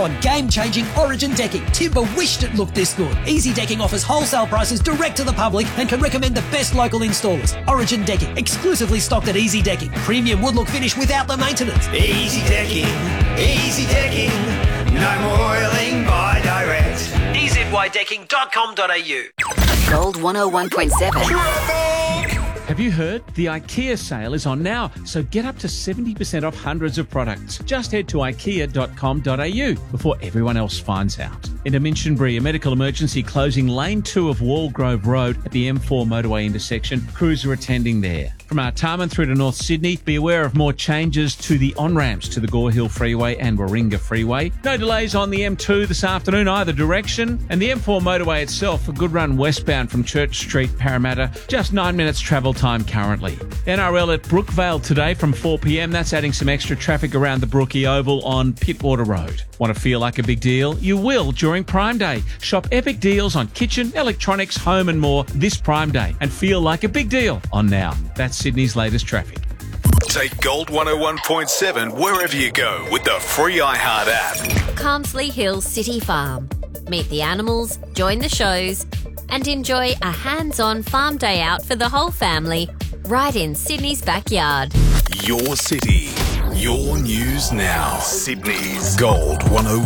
on game-changing Origin decking. Timber wished it looked this good. Easy Decking offers wholesale prices direct to the public and can recommend the best local installers. Origin Decking, exclusively stocked at Easy Decking. Premium wood look finish without the maintenance. Easy Decking, Easy Decking. No more oiling by direct. EZYDecking.com.au. Gold 101.7. Have you heard? The IKEA sale is on now, so get up to 70% off hundreds of products. Just head to ikea.com.au before everyone else finds out. In Minchinbury, a medical emergency closing lane 2 of Wallgrove Road at the M4 motorway intersection. Crews are attending there. From Artarmon through to North Sydney, be aware of more changes to the on-ramps to the Gore Hill Freeway and Warringah Freeway. No delays on the M2 this afternoon either direction. And the M4 motorway itself, a good run westbound from Church Street, Parramatta, just 9 minutes travel time currently. NRL at Brookvale today from 4pm. That's adding some extra traffic around the Brookie Oval on Pittwater Road. Want to feel like a big deal? You will during Prime Day. Shop epic deals on kitchen, electronics, home and more this Prime Day and feel like a big deal on Now. That's Sydney's latest traffic. Take Gold 101.7 wherever you go with the free iHeart app. Carmsley Hills City Farm. Meet the animals, join the shows, and enjoy a hands-on farm day out for the whole family right in Sydney's backyard. Your city, your news now. Sydney's Gold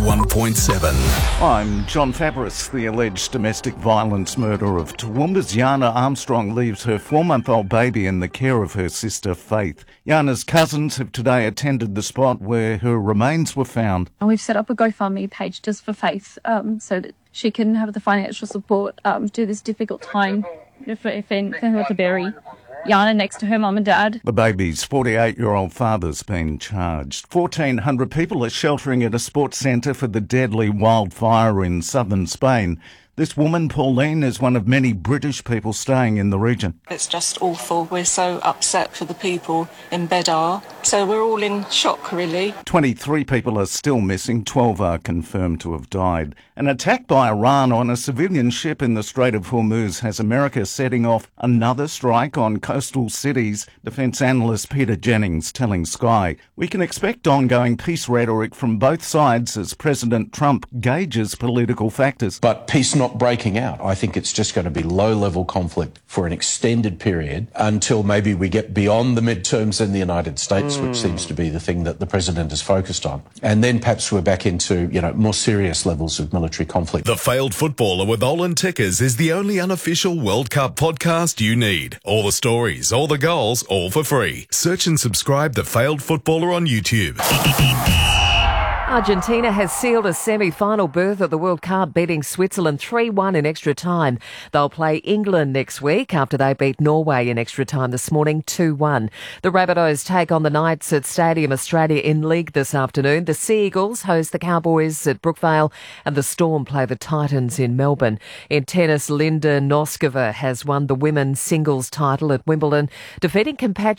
101.7. I'm John Fabris. The alleged domestic violence murder of Toowoomba's Yana Armstrong leaves her 4-month-old baby in the care of her sister Faith. Yana's cousins have today attended the spot where her remains were found. And we've set up a GoFundMe page just for Faith, so that she can have the financial support do this difficult time if her to bury Yana next to her mum and dad. The baby's 48-year-old father's been charged. 1,400 people are sheltering at a sports centre for the deadly wildfire in southern Spain. This woman, Pauline, is one of many British people staying in the region. It's just awful. We're so upset for the people in Bedar. So we're all in shock, really. 23 people are still missing. 12 are confirmed to have died. An attack by Iran on a civilian ship in the Strait of Hormuz has America setting off another strike on coastal cities. Defence analyst Peter Jennings telling Sky, "We can expect ongoing peace rhetoric from both sides as President Trump gauges political factors." But peace not breaking out. I think it's just going to be low-level conflict for an extended period until maybe we get beyond the midterms in the United States, which seems to be the thing that the president is focused on. And then perhaps we're back into, more serious levels of military conflict. The Failed Footballer with Olin Tickers is the only unofficial World Cup podcast you need. All the stories, all the goals, all for free. Search and subscribe The Failed Footballer on YouTube. Argentina has sealed a semi-final berth at the World Cup, beating Switzerland 3-1 in extra time. They'll play England next week after they beat Norway in extra time this morning 2-1. The Rabbitohs take on the Knights at Stadium Australia in League this afternoon. The Sea Eagles host the Cowboys at Brookvale and the Storm play the Titans in Melbourne. In tennis, Linda Noskova has won the women's singles title at Wimbledon, defeating compatriot